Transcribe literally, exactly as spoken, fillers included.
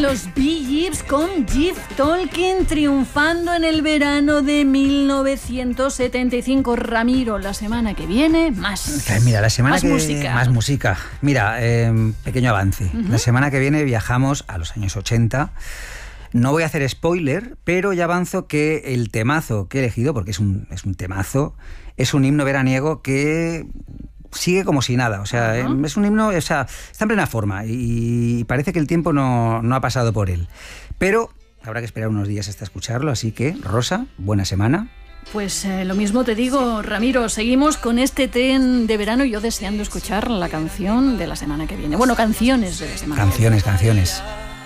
los Bee Gees con Jeff Tolkien triunfando en el verano de mil novecientos setenta y cinco. Ramiro, la semana que viene, más. Mira, la semana más que música. Más música. Mira, eh, pequeño avance. Uh-huh. La semana que viene viajamos a los años ochenta. No voy a hacer spoiler, pero ya avanzo que el temazo que he elegido, porque es un, es un temazo, es un himno veraniego que sigue como si nada. O sea, uh-huh. es un himno, o sea, está en plena forma y parece que el tiempo no, no ha pasado por él. Pero habrá que esperar unos días hasta escucharlo, así que, Rosa, buena semana. Pues eh, lo mismo te digo, Ramiro, seguimos con este tren de verano y yo deseando escuchar la canción de la semana que viene. Bueno, canciones de la semana Canciones, que viene. canciones.